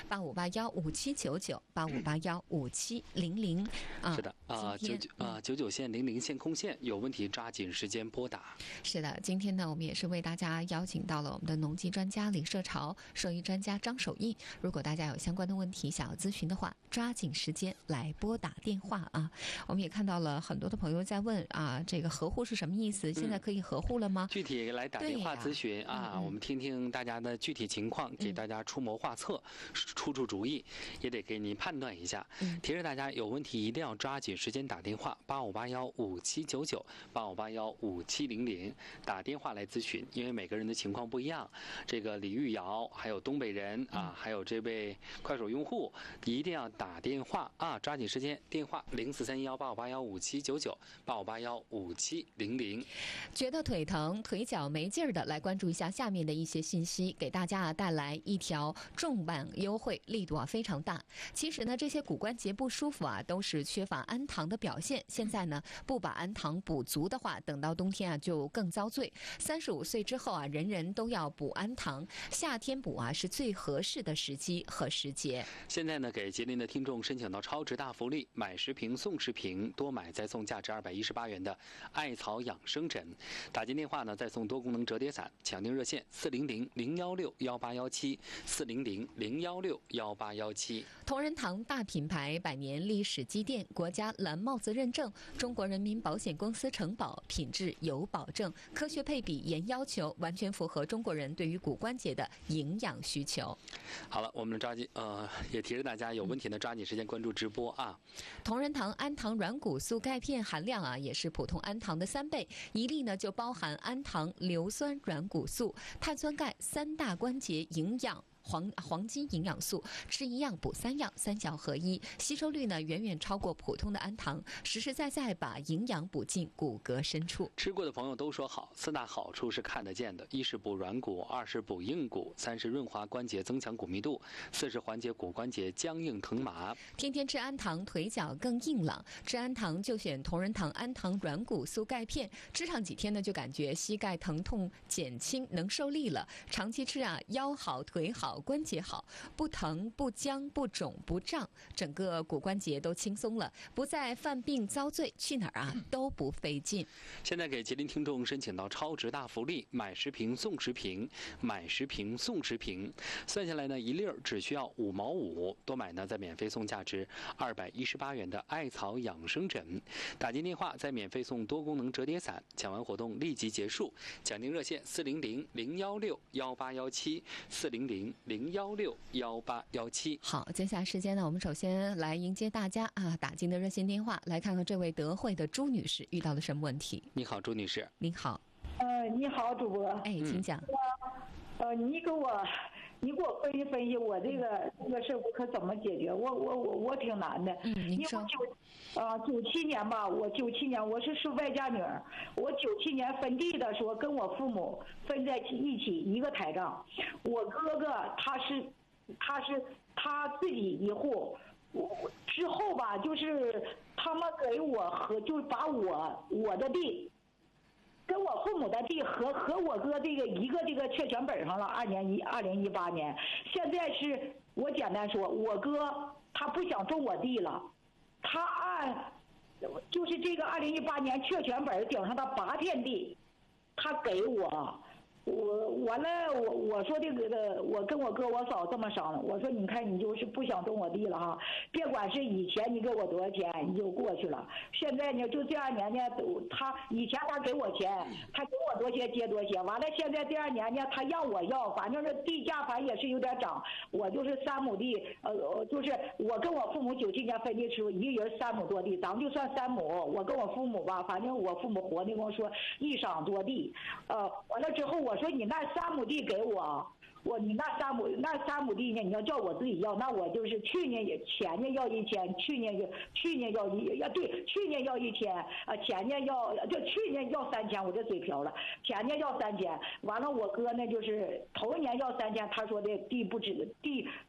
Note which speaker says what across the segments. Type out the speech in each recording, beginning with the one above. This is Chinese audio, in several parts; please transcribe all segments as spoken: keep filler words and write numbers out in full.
Speaker 1: 八五八幺五七九九八五八幺五七零零啊。
Speaker 2: 是的啊，九九啊九九线零零线空线，有问题抓紧时间拨打。
Speaker 1: 是的，今天呢，我们也是为大家邀请到了我们的农技专家李社潮、兽医专家张守义。如果大家有相关的问题想要咨询的话，抓紧时间来拨打电话啊。我们也看到了很多的朋友在问啊，这个合户是什么意思？现在可以合户了吗？
Speaker 2: 具体来打电话咨询啊，嗯、我们听听大家的具体情况，给大家出谋划策、嗯、出出主意，也得给您判断一下。嗯、提示大家有问题一定要抓紧时间打电话，八五八幺五七九九八五八幺五七零零打电话来咨询，因为每个人的情况不一样。这个李玉瑶，还有东北人啊，还有这位快手用户，一定要打电话啊，抓紧时间，电话零四三幺八五八幺五七九九八五八幺五七零零。
Speaker 1: 觉得腿疼、腿脚没劲儿的，来关注一下下面的一些信息，给大家啊带来一条重磅优惠，力度啊非常大。其实呢，这些骨关节不舒服啊，都是缺乏氨糖的表现。现在呢，不把氨糖补足的话，等到冬天啊就更遭罪。三十五岁之后啊，人人都要补氨糖，夏天补啊是最合适的时机和时节。
Speaker 2: 现在呢，给吉林的听众申请到超值大福利，买十瓶送十瓶，多买再送价值二百一十八元的艾草养生枕。打进电话呢，再送多功能折叠伞。抢订热线四零零零幺六幺八幺七四零零零幺六幺八幺七。
Speaker 1: 同仁堂大品牌，百年历史积淀，国家蓝帽子认证，中国人民保险公司承保，品质有保证，科学配比严要求，完全符合中国人对于骨关节的营养需求。
Speaker 2: 好了，我们抓紧呃，也提示大家有问题呢，抓紧时间关注直播啊。
Speaker 1: 同仁堂氨糖软骨素钙片含量啊，也是普通氨糖的三倍，一粒呢就包含氨糖、硫酸软骨素、碳酸钙三大关节营养。黄黄金营养素，吃一样补三样，三效合一，吸收率呢远远超过普通的氨糖，实实在在把营养补进骨骼深处。
Speaker 2: 吃过的朋友都说好，四大好处是看得见的：一是补软骨，二是补硬骨，三是润滑关节，增强骨密度，四是缓解骨关节僵硬疼麻。
Speaker 1: 天天吃氨糖，腿脚更硬朗。吃氨糖就选同仁堂氨糖软骨素钙片，吃上几天呢，就感觉膝盖疼痛减轻，能受力了。长期吃啊，腰好腿好。关节好，不疼不僵不肿不胀，整个骨关节都轻松了，不再犯病遭罪，去哪儿啊都不费劲。
Speaker 2: 现在给吉林听众申请到超值大福利，买十瓶送十瓶，买十瓶送十瓶，算下来呢一粒儿只需要五毛五，多买呢再免费送价值二百一十八元的艾草养生枕。打进电话再免费送多功能折叠伞，抢完活动立即结束。抢订热线四零零零幺六幺八幺七四零零零幺六幺八幺七。
Speaker 1: 好，接下来时间呢，我们首先来迎接大家啊打进的热线电话，来看看这位德惠的朱女士遇到了什么问题。
Speaker 2: 你好，朱女士。
Speaker 1: 您好。
Speaker 3: 呃，你好，主播。
Speaker 1: 哎，请讲。
Speaker 3: 呃，你给我，你给我分析分析，我这个这个事我可怎么解决？我我我我挺难的。
Speaker 1: 嗯，您说。
Speaker 3: 因为九，呃，九七年吧，我九七年我是是外嫁女儿，我九七年分地的时候跟我父母分在一起一个台账，我哥哥他是他是他自己一户。我之后吧，就是他们给我和就把我我的地。跟我父母的地和和我哥这个一个这个确权本上了，二年一二零一八年，现在是我简单说，我哥他不想种我地了，他按就是这个二零一八年确权本顶上的八片地，他给我。我完了，我我说这个，我跟我哥我嫂这么商量，我说你看你就是不想种我地了哈，别管是以前你给我多少钱你就过去了，现在呢就第二年呢，他以前他给我钱，他给我多些接多些，完了现在第二年呢他让我要，反正是地价反正也是有点涨，我就是三亩地，呃，就是我跟我父母九七年分地时候一个人三亩多地，咱们就算三亩，我跟我父母吧，反正我父母活的跟我说一晌多地，呃，完了之后我。说你那三亩地给我，我你那三亩那三亩地呢？你要叫我自己要，那我就是去年也前年要一千，去年就去年要一要对，去年要一千啊，前年要就去年要三千，我这嘴瓢了，前年要三千，完了我哥呢就是头一年要三千，他说的地不值地呃那那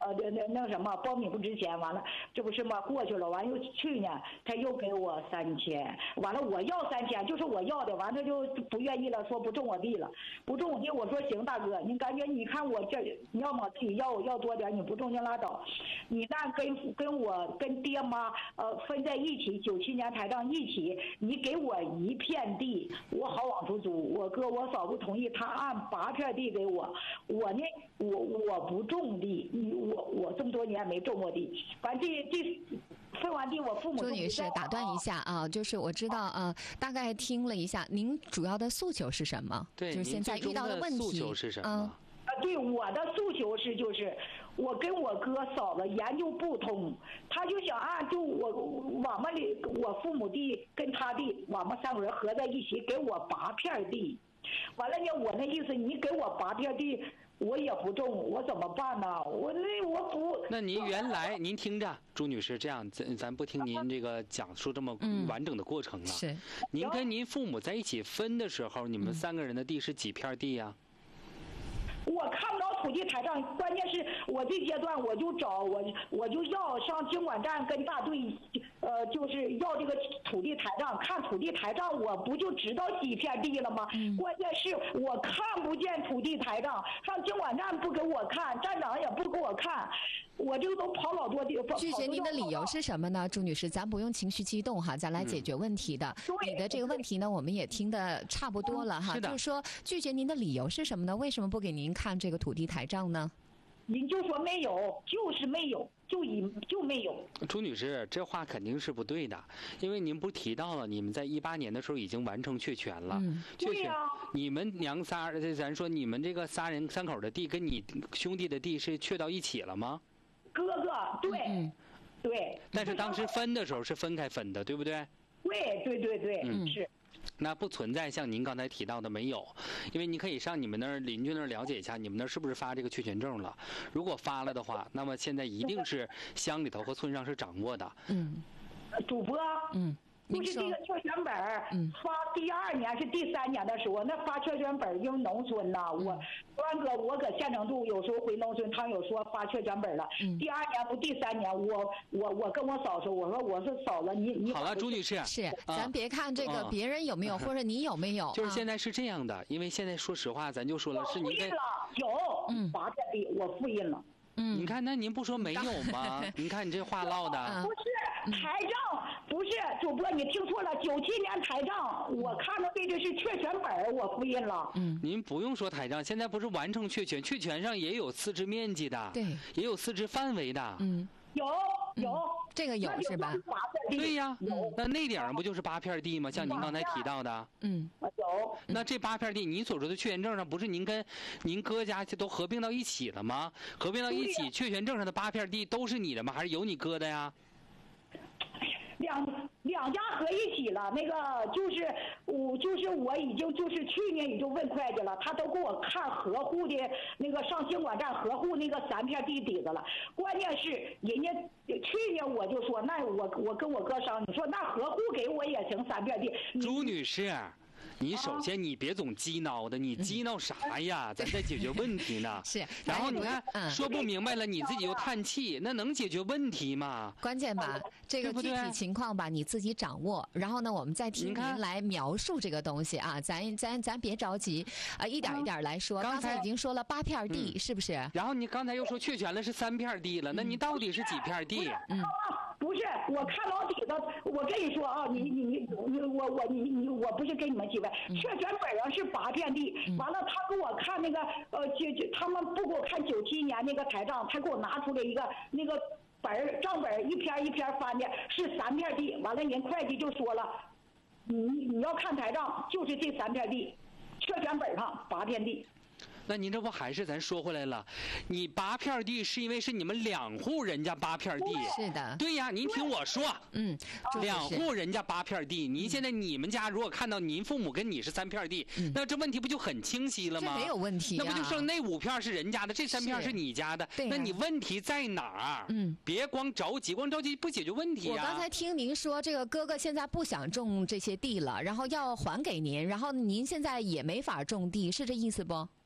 Speaker 3: 那什么苞米不值钱，完了这不是嘛过去了，完又去年他又给我三千，完了我要三千，就是我要的，完他就不愿意了，说不种我地了，不种我地，我说行大哥，你感觉你看我这你要么自己要要多点，你不种就拉倒，你那跟跟我跟爹妈呃分在一起，九七年台账一起，你给我一片地，我好往出租，我哥我嫂不同意，他按八片地给我，我呢我我不种地，你我我这么多年没种过地，反正这这分完地我父母。
Speaker 1: 朱女士，打断一下啊，就是我知道啊，大概听了一下，您主要的诉求是什么？
Speaker 2: 对，
Speaker 1: 就是现在遇到
Speaker 2: 的
Speaker 1: 问题。
Speaker 2: 诉求是什么？
Speaker 1: 啊，
Speaker 3: 对，我的诉求是就是我跟我哥嫂子研究不通，他就想按就我我们里我父母地跟他地，我们三个人合在一起给我八片地，完了呢，我那意思你给我八片地。我也不种，我怎么办呢？我那我不。
Speaker 2: 那您原来您听着，朱女士，这样咱咱不听您这个讲述这么完整的过程了。
Speaker 1: 嗯、是。
Speaker 2: 您跟您父母在一起分的时候，你们三个人的地是几片地呀、啊？
Speaker 3: 我看不着土地台账，关键是我这阶段我就找我我就要上经管站跟大队，呃，就是要这个土地台账，看土地台账，我不就知道几片地了吗？嗯、关键是我看不见土地台账，上经管站不给我看，站长也不给我看，我这个都跑老多地。
Speaker 1: 拒绝您的理由是什么呢，朱女士？咱不用情绪激动哈，咱来解决问题的。嗯、你的这个问题呢，我们也听得差不多了哈。
Speaker 2: 是的。
Speaker 1: 就是说拒绝您的理由是什么呢？为什么不给您看这个土地台账呢？
Speaker 3: 您就说没有，就是没有，就以就没有。
Speaker 2: 朱女士，这话肯定是不对的，因为您不提到了，你们在一八年的时候已经完成确权了。
Speaker 1: 嗯，
Speaker 2: 确权，你们娘仨，咱说你们这个仨人三口的地跟你兄弟的地是确到一起了吗？
Speaker 3: 哥哥，对，
Speaker 1: 嗯、
Speaker 3: 对。
Speaker 2: 但是当时分的时候是分开分的，对不对？
Speaker 3: 对对对对，嗯，是。
Speaker 2: 那不存在像您刚才提到的没有，因为你可以上你们那儿邻居那儿了解一下，你们那儿是不是发这个确权证了？如果发了的话，那么现在一定是乡里头和村上是掌握的。
Speaker 1: 嗯，
Speaker 3: 主播，
Speaker 1: 嗯。
Speaker 3: 就是这个确权本儿发第二年是第三年的时候，那发确权本儿因为农村呐，我关哥我搁县城住，有时候回农村，他有说发确权本了。第二年不第三年，我我我跟我嫂说，我说我说嫂子你你
Speaker 2: 好了，朱女士
Speaker 1: 是，咱别看这个别人有没有或者你有没有，
Speaker 2: 就是现在是这样的，因为现在说实话，咱就说了是您跟
Speaker 3: 有八片地我复印了。
Speaker 1: 嗯，
Speaker 2: 你看，那您不说没有吗？您看你这话唠的。
Speaker 3: 不是台账，不是主播，你听错了。九七年台账，我看到这个是确权本，我复印了。
Speaker 1: 嗯，
Speaker 2: 您不用说台账，现在不是完成确权，确权上也有四肢面积的，
Speaker 1: 对，
Speaker 2: 也有四肢范围的。
Speaker 1: 嗯，
Speaker 3: 有有、
Speaker 1: 嗯，这个有是吧？
Speaker 2: 对呀，嗯、那那顶上不就是八片地吗？像您刚才提到的。
Speaker 1: 嗯，
Speaker 3: 有。
Speaker 2: 那这八片地，你所说的确权证上不是您跟您哥家都合并到一起了吗？合并到一起，确权证上的八片地都是你的吗？还是有你哥的呀？
Speaker 3: 两两家合一起了，那个就是我就是我已经就是去年已经问会计了，他都给我看合户的那个上经管站合户那个三片地底子了。关键是人家去年我就说，那我我跟我哥商，你说那合户给我也行三片地。
Speaker 2: 朱女士。你首先你别总激挠的，你激挠啥呀？咱在解决问题呢。
Speaker 1: 是。
Speaker 2: 然后你看说不明白了，你自己又叹气，那能解决问题吗？
Speaker 1: 关键吧，这个具体情况吧你自己掌握，然后呢，我们再听您来描述这个东西啊。咱咱咱别着急啊，一点一点来说。刚才已经说了八片地，是不是？
Speaker 2: 然后你刚才又说确权了是三片地了，那你到底是几片地？
Speaker 3: 嗯。不是，我看老底子，我跟你说啊，你你你你我我你你我不是跟你们几位，确权本上是八片地，完了他给我看那个呃就就他们不给我看九七年那个台账，他给我拿出来一个那个本儿账本一篇一篇翻的，是三片地，完了人会计就说了，你你要看台账就是这三片地，确权本上八片地。
Speaker 2: 那您这不还是咱说回来了，你八片地是因为是你们两户人家八片地，
Speaker 1: 是的，
Speaker 2: 对呀，您听我说，
Speaker 1: 嗯，
Speaker 2: 两户人家八片地，您现在你们家如果看到您父母跟你是三片地，
Speaker 1: 嗯、
Speaker 2: 那这问题不就很清晰了吗？
Speaker 1: 这没有问题、啊，
Speaker 2: 那不就剩那五片是人家的，这三片是你家的，
Speaker 1: 对、啊，
Speaker 2: 那你问题在哪儿？
Speaker 1: 嗯，
Speaker 2: 别光着急，光着急不解决问题呀、
Speaker 1: 啊。我刚才听您说，这个哥哥现在不想种这些地了，然后要还给您，然后您现在也没法种地，是这意思不？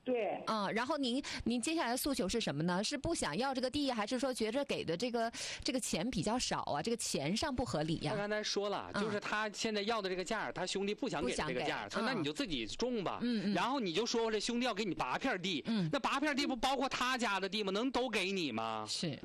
Speaker 3: 对。
Speaker 1: 嗯，然后您您接下来的诉求是什么呢？是不想要这个地，还是说觉着给的这个这个钱比较少啊？这个钱上不合理呀、
Speaker 2: 他刚才说了，
Speaker 1: 嗯、
Speaker 2: 就是他现在要的这个价，他兄弟不想给这个价，他说、嗯、那你就自己种吧。
Speaker 1: 嗯嗯。
Speaker 2: 然后你就说这兄弟要给你八片地，
Speaker 1: 嗯，
Speaker 2: 那八片地不包括他家的地吗？能都给你吗？
Speaker 1: 是。